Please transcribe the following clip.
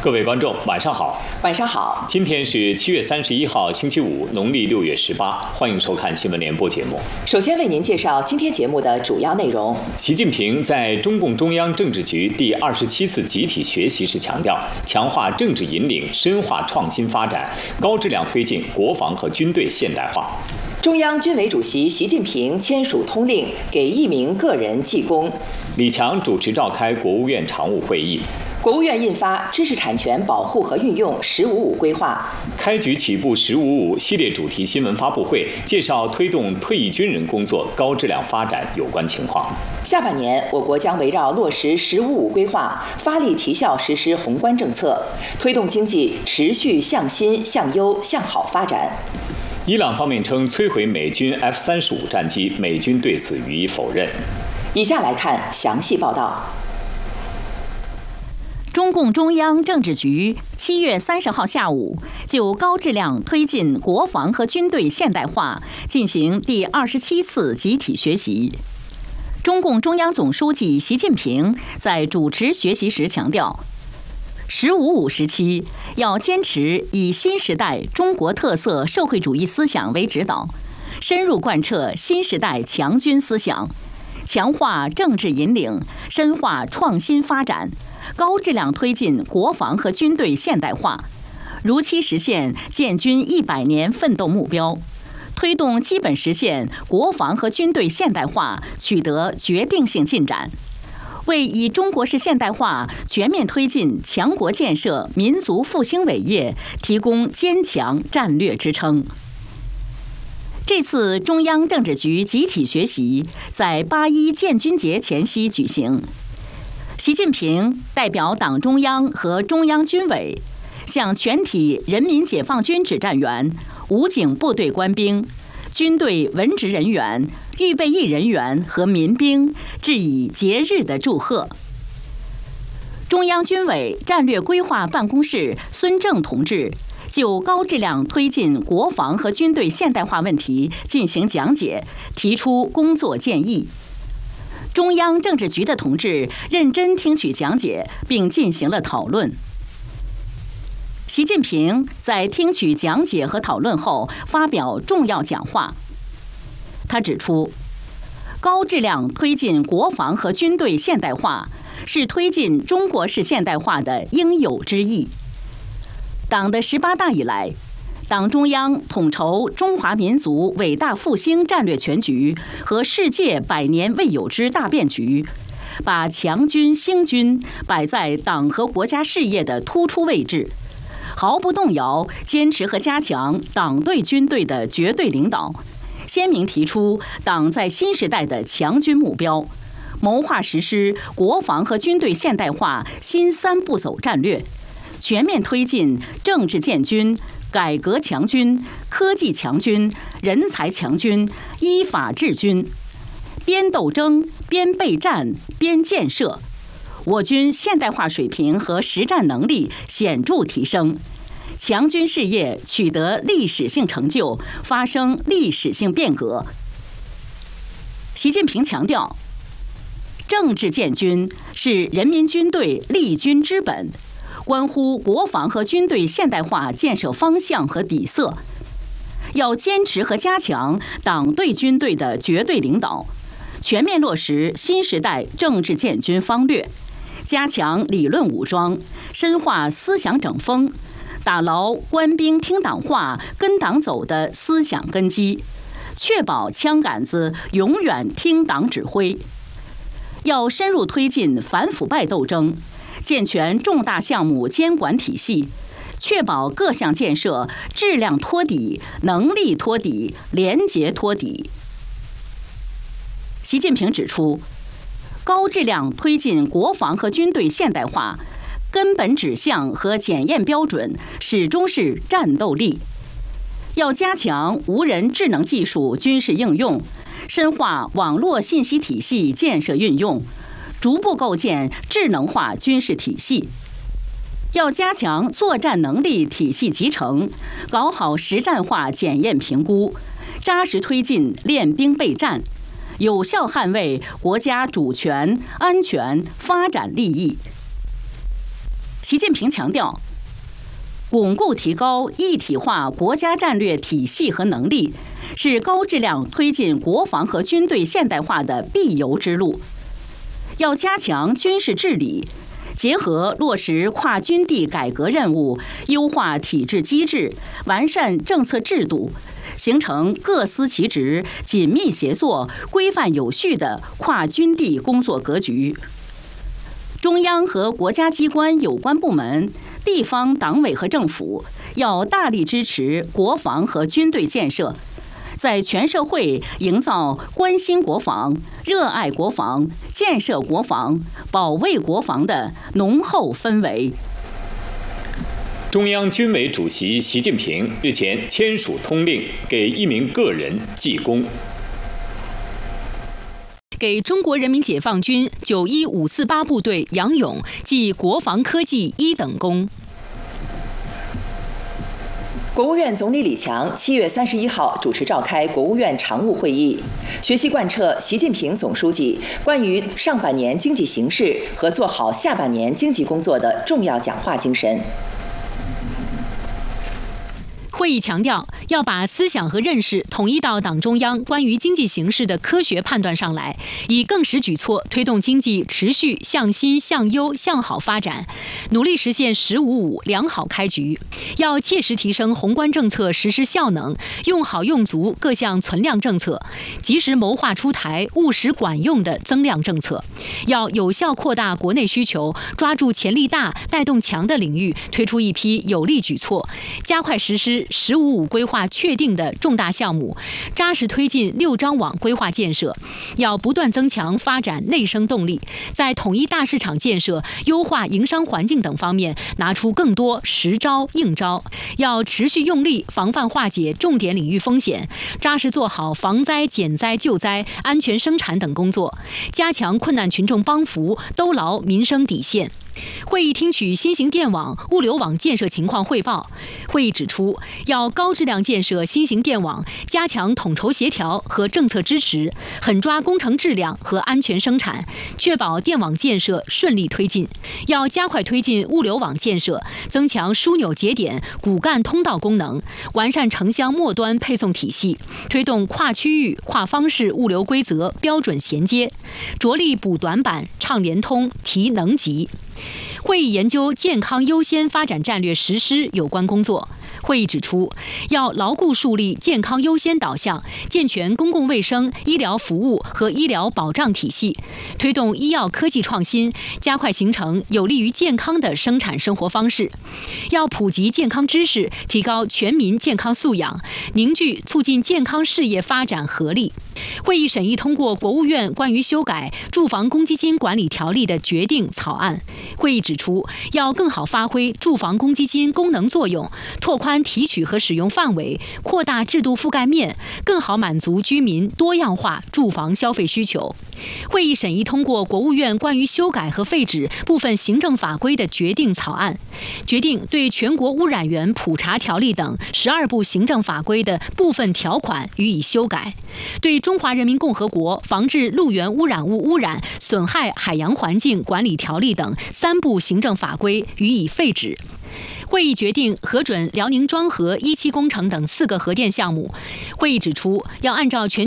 各位观众，晚上好。 晚上好。 今天是7月31号，星期五，农历6月18。欢迎收看新闻联播节目。 首先为您介绍今天节目的主要内容。 习近平在中共中央政治局第27次集体学习时强调，强化政治引领，深化创新发展，高质量推进国防和军队现代化。 中央军委主席习近平签署通令，给1名个人记功。 李强主持召开国务院常务会议。 国务院印发《知识产权保护和运用“十五五”规划》。 开局起步“十五五”系列主题新闻发布会，介绍推动退役军人工作高质量发展有关情况。 下半年，我国将围绕落实“十五五”规划，发力提效实施宏观政策，推动经济持续向新、向优、向好发展。 伊朗方面称摧毁美军 F-35战机，美军对此予以否认。 以下来看详细报道。 中共中央政治局7月30号下午就高质量推进国防和军队现代化进行第27次集体学习。中共中央总书记习近平在主持学习时强调，“15·5”时期要坚持以新时代中国特色社会主义思想为指导，深入贯彻新时代强军思想，强化政治引领，深化创新发展，高质量推进国防和军队现代化，如期实现建军100年奋斗目标，推动基本实现国防和军队现代化取得决定性进展，为以中国式现代化全面推进强国建设、民族复兴伟业提供坚强战略支撑。这次中央政治局集体学习在8·1建军节前夕举行。习近平代表党中央和中央军委，向全体人民解放军指战员、武警部队官兵、军队文职人员、预备役人员和民兵致以节日的祝贺。中央军委战略规划办公室孙正同志就高质量推进国防和军队现代化问题进行讲解，提出工作建议。中央政治局的同志认真听取讲解，并进行了讨论。习近平在听取讲解和讨论后发表重要讲话。他指出，高质量推进国防和军队现代化是推进中国式现代化的应有之义。党的18大以来，党中央统筹中华民族伟大复兴战略全局和世界100年未有之大变局，把强军兴军摆在党和国家事业的突出位置，毫不动摇坚持和加强党对军队的绝对领导，鲜明提出党在新时代的强军目标，谋划实施国防和军队现代化新3步走战略，全面推进政治建军、改革强军、科技强军、人才强军、依法治军，边斗争边备战边建设，我军现代化水平和实战能力显著提升，强军事业取得历史性成就，发生历史性变革。习近平强调，政治建军是人民军队立军之本，关乎国防和军队现代化建设方向和底色，要坚持和加强党对军队的绝对领导，全面落实新时代政治建军方略，加强理论武装，深化思想整风，打牢官兵听党话、跟党走的思想根基，确保枪杆子永远听党指挥。要深入推进反腐败斗争，健全重大项目监管体系，确保各项建设质量托底、能力托底、廉洁托底。习近平指出，高质量推进国防和军队现代化，根本指向和检验标准始终是战斗力。要加强无人智能技术军事应用，深化网络信息体系建设运用，逐步构建智能化军事体系。要加强作战能力体系集成，搞好实战化检验评估，扎实推进练兵备战，有效捍卫国家主权、安全、发展利益。 习近平强调，巩固提高一体化国家战略体系和能力，是高质量推进国防和军队现代化的必由之路。要加强军事治理，结合落实跨军地改革任务，优化体制机制，完善政策制度，形成各司其职、紧密协作、规范有序的跨军地工作格局。中央和国家机关有关部门、地方党委和政府要大力支持国防和军队建设，在全社会营造关心国防、热爱国防、建设国防、保卫国防的浓厚氛围。 中央军委主席习近平日前签署通令，给一名个人记功。 给中国人民解放军91548部队杨勇记国防科技1等功。 国务院总理李强7月31号主持召开国务院常务会议，学习贯彻习近平总书记关于上半年经济形势和做好下半年经济工作的重要讲话精神。 会议强调，要把思想和认识统一到党中央关于经济形势的科学判断上来，以更实举措推动经济持续向新、向优、向好发展，努力实现“15+5”良好开局。要切实提升宏观政策实施效能，用好用足各项存量政策，及时谋划出台务实管用的增量政策。要有效扩大国内需求，抓住潜力大、带动强的领域，推出一批有力举措，加快实施“15+5”规划确定的重大项目，扎实推进6张网规划建设。要不断增强发展内生动力，在统一大市场建设、优化营商环境等方面拿出更多实招硬招。要持续用力防范化解重点领域风险，扎实做好防灾减灾救灾、安全生产等工作，加强困难群众帮扶，兜牢民生底线。会议听取新型电网、物流网建设情况汇报。会议指出，要高质量建设新型电网，加强统筹协调和政策支持，狠抓工程质量和安全生产，确保电网建设顺利推进。要加快推进物流网建设，增强枢纽节点、骨干通道功能，完善城乡末端配送体系，推动跨区域、跨方式物流规则标准衔接，着力补短板、畅联通、提能级。会议研究健康优先发展战略实施有关工作。会议指出，要牢固树立健康优先导向，健全公共卫生、医疗服务和医疗保障体系，推动医药科技创新，加快形成有利于健康的生产生活方式。要普及健康知识，提高全民健康素养，凝聚促进健康事业发展合力。会议审议通过国务院关于修改住房公积金管理条例的决定草案。会议指出，要更好发挥住房公积金功能作用，拓宽提取和使用范围，扩大制度覆盖面，更好满足居民多样化住房消费需求。会议审议通过国务院关于修改和废止部分行政法规的决定草案，决定对全国污染源普查条例等12部行政法规的部分条款予以修改，对中华人民共和国防治陆源污染物污染损害海洋环境管理条例等3部行政法规予以废止。会议决定核准辽宁庄河1期工程等4个核电项目。会议指出，要按照全